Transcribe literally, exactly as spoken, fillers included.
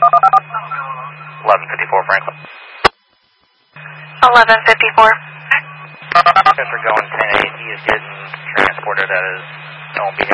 eleven fifty-four Franklin. eleven fifty-four. Yes, we're going ten eight. He is getting transported at his own behalf.